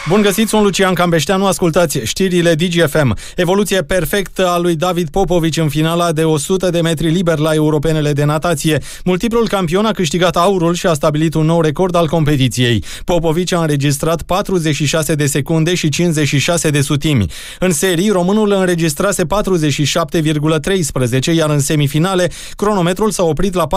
Bun găsit, sunt Lucian Cambeșteanu, ascultați știrile DGFM. Evoluție perfectă a lui David Popovici în finala de 100 de metri liber la europenele de natație. Multiplul campion a câștigat aurul și a stabilit un nou record al competiției. Popovici a înregistrat 46 de secunde și 56 de sutimi. În serii, românul înregistrase 47,13, iar în semifinale, cronometrul s-a oprit la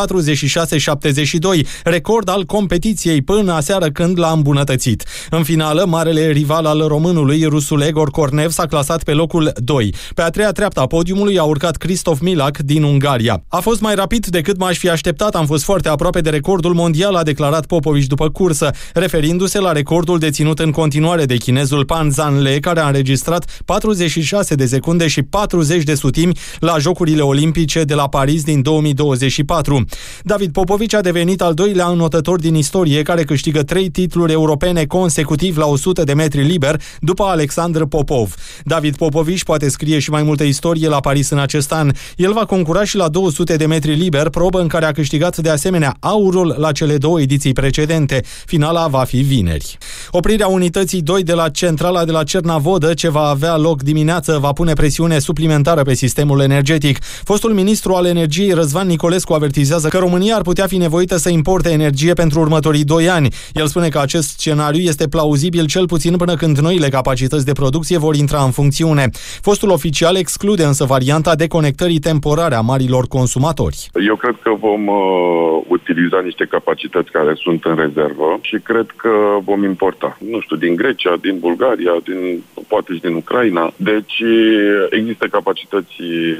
46,72, record al competiției până aseară când l-a îmbunătățit. În finală, marele rival al românului, rusul Egor Cornev, s-a clasat pe locul 2. Pe a treia treaptă a podiumului a urcat Christoph Milak din Ungaria. A fost mai rapid decât m-aș fi așteptat, am fost foarte aproape de recordul mondial, a declarat Popovici după cursă, referindu-se la recordul deținut în continuare de chinezul Pan Zhanle, care a înregistrat 46 de secunde și 40 de sutimi la Jocurile Olimpice de la Paris din 2024. David Popovici a devenit al doilea înotător din istorie care câștigă 3 titluri europene consecutiv la 100 de metri liber, după Alexandru Popov. David Popovici poate scrie și mai multă istorie la Paris în acest an. El va concura și la 200 de metri liber, probă în care a câștigat de asemenea aurul la cele 2 ediții precedente. Finala va fi vineri. Oprirea unității 2 de la centrala de la Cernavodă, ce va avea loc dimineață, va pune presiune suplimentară pe sistemul energetic. Fostul ministru al energiei Răzvan Nicolescu avertizează că România ar putea fi nevoită să importe energie pentru următorii 2 ani. El spune că acest scenariu este plauzibil cel puțin până când noile capacități de producție vor intra în funcțiune. Fostul oficial exclude însă varianta deconectării temporare a marilor consumatori. Eu cred că vom utiliza niște capacități care sunt în rezervă și cred că vom importa. Nu știu, din Grecia, din Bulgaria, poate și din Ucraina. Deci există capacități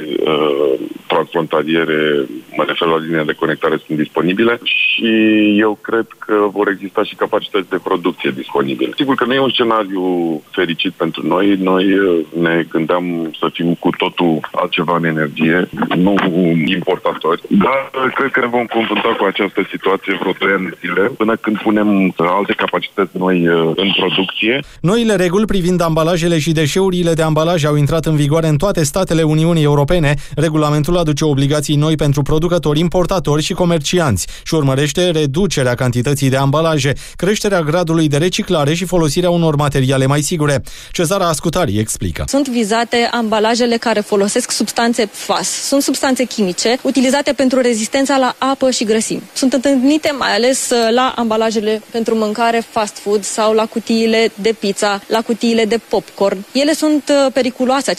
transfrontaliere, mă refer la linia de conectare, sunt disponibile și eu cred că vor exista și capacități de producție disponibile. Sigur că nu e un scenariu fericit pentru noi. Noi ne gândeam să fim cu totul altceva în energie, nu importatori. Dar cred că ne vom confrunta cu această situație vreo 2 ani de zile, până când punem alte capacități noi în producție. Noile reguli privind ambalajele și deșeurile de ambalaje au intrat în vigoare în toate statele Uniunii Europene. Regulamentul aduce obligații noi pentru producători, importatori și comercianți și urmărește reducerea cantității de ambalaje, creșterea gradului de reciclare și folosirea unor materiale mai sigure. Cezara Ascutari explică. Sunt vizate ambalajele care folosesc substanțe FAS. Sunt substanțe chimice utilizate pentru rezistența la apă și grăsimi. Sunt întâlnite mai ales la ambalajele pentru mâncare fast food sau la cutiile de pizza, la cutiile de popcorn. Ele sunt periculoase.